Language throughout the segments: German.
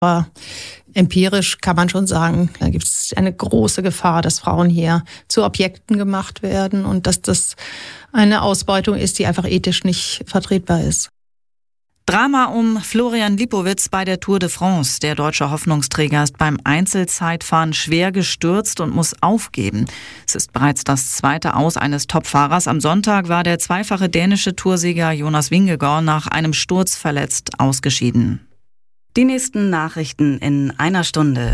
Aber empirisch kann man schon sagen, da gibt es eine große Gefahr, dass Frauen hier zu Objekten gemacht werden und dass das eine Ausbeutung ist, die einfach ethisch nicht vertretbar ist. Drama um Florian Lipowitz bei der Tour de France. Der deutsche Hoffnungsträger ist beim Einzelzeitfahren schwer gestürzt und muss aufgeben. Es ist bereits das zweite Aus eines Topfahrers. Am Sonntag war der zweifache dänische Toursieger Jonas Vingegaard nach einem Sturz verletzt ausgeschieden. Die nächsten Nachrichten in einer Stunde.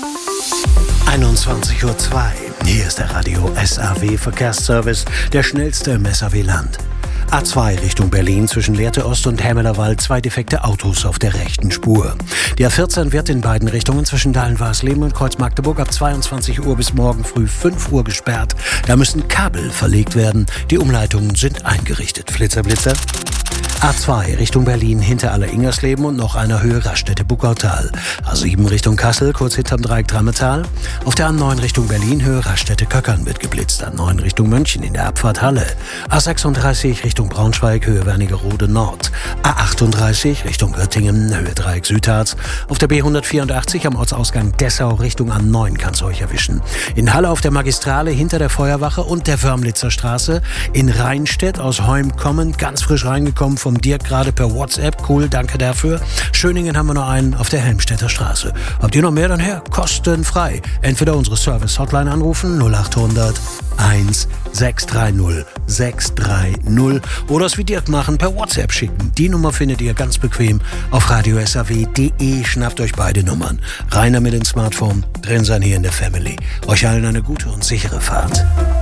21:02 Uhr. Hier ist der Radio SAW Verkehrsservice, der schnellste im SAW-Land. A2 Richtung Berlin zwischen Lehrte Ost und Hämelerwald 2 defekte Autos auf der rechten Spur. Die A14 wird in beiden Richtungen zwischen Dahlen-Warsleben und Kreuz-Magdeburg ab 22 Uhr bis morgen früh 5 Uhr gesperrt. Da müssen Kabel verlegt werden. Die Umleitungen sind eingerichtet. Flitzer, Blitzer. A2 Richtung Berlin hinter Aller-Ingersleben und noch einer Höhe Raststätte-Buckautal. A7 Richtung Kassel, kurz hinterm Dreieck Drammetal. Auf der A9 Richtung Berlin, Höhe Raststätte-Köckern wird geblitzt. A9 Richtung München in der Abfahrt Halle. A36 Richtung Braunschweig, Höhe Wernigerode Nord. A38 Richtung Göttingen, Höhe Dreieck Südharz. Auf der B184 am Ortsausgang Dessau Richtung A9 kann's euch erwischen. In Halle auf der Magistrale hinter der Feuerwache und der Wörmlitzer Straße. In Rheinstedt aus Heum kommend, ganz frisch reingekommen vom Dirk gerade per WhatsApp. Cool, danke dafür. Schöningen haben wir noch einen auf der Helmstedter Straße. Habt ihr noch mehr? Dann her, kostenfrei. Entweder unsere Service-Hotline anrufen, 0800 1630 630 oder es wie Dirk machen, per WhatsApp schicken. Die Nummer findet ihr ganz bequem auf radiosaw.de. Schnappt euch beide Nummern. Reiner mit dem Smartphone, drin sein hier in der Family. Euch allen eine gute und sichere Fahrt.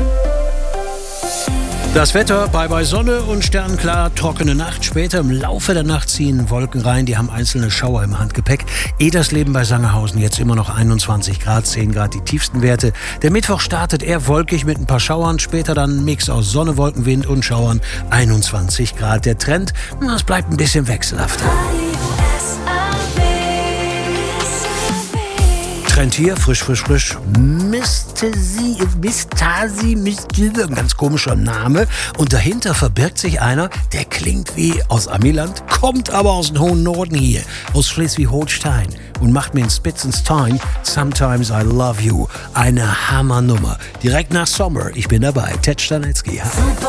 Das Wetter, bei Sonne und sternklar, trockene Nacht. Später im Laufe der Nacht ziehen Wolken rein, die haben einzelne Schauer im Handgepäck. Edersleben bei Sangerhausen jetzt immer noch 21 Grad, 10 Grad die tiefsten Werte. Der Mittwoch startet eher wolkig mit ein paar Schauern, später dann ein Mix aus Sonne, Wolken, Wind und Schauern, 21 Grad. Der Trend, es bleibt ein bisschen wechselhafter. Trend hier, frisch. Mistasi, ein ganz komischer Name. Und dahinter verbirgt sich einer, der klingt wie aus Amiland, kommt aber aus dem hohen Norden hier, aus Schleswig-Holstein und macht mir in Spitzenstein Sometimes I Love You. Eine Hammernummer. Direkt nach Sommer. Ich bin dabei. Ted Stanetzky.